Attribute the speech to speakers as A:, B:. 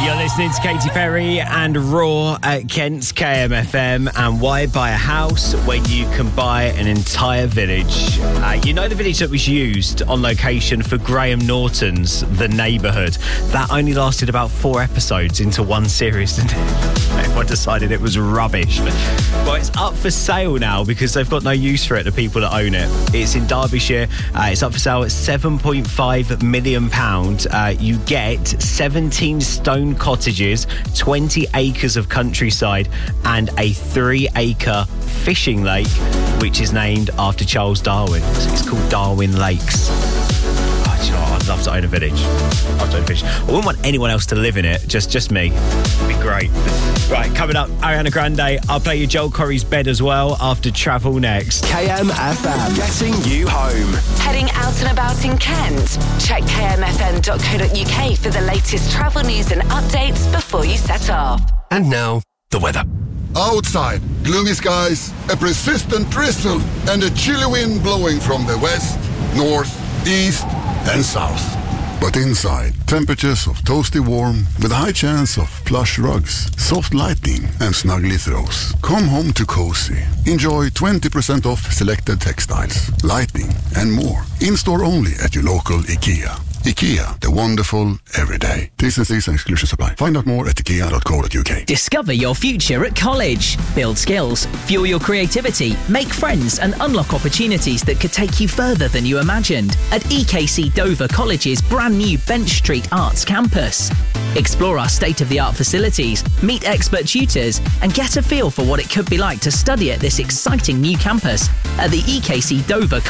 A: You're listening to Katy Perry and Raw at Kent's KMFM. And why buy a house when you can buy an entire village? You know the village that was used on location for Graham Norton's The Neighbourhood? That only lasted about 4 episodes into one series, didn't it? Everyone decided it was rubbish. Well, it's up for sale now because they've got no use for it, the people that own it. It's in Derbyshire. It's up for sale at £7.5 million. You get 17 stone cottages, 20 acres of countryside and a 3-acre fishing lake, which is named after Charles Darwin. So it's called Darwin Lakes. Oh, do you know what? I'd love to own a village. I'd love to own a village. I wouldn't want anyone else to live in it, just me. It'd be great. Right, coming up, Ariana Grande. I'll play you Joel Corry's Bed as well after Travel next.
B: KMFM, getting you home.
C: Heading out and about in Kent? Check kmfm.co.uk for the latest travel news and updates before you set off.
B: And now, the weather.
D: Outside, gloomy skies, a persistent drizzle, and a chilly wind blowing from the west, north, east, and south. But inside, temperatures of toasty warm with a high chance of plush rugs, soft lighting, and snuggly throws. Come home to cozy. Enjoy 20% off selected textiles, lighting, and more. In-store only at your local IKEA. IKEA, the wonderful everyday. T's and C's and exclusions apply. Find out more at ikea.co.uk.
E: Discover your future at college. Build skills, fuel your creativity, make friends and unlock opportunities that could take you further than you imagined at EKC Dover College's brand new Bench Street Arts campus. Explore our state-of-the-art facilities, meet expert tutors and get a feel for what it could be like to study at this exciting new campus at the EKC Dover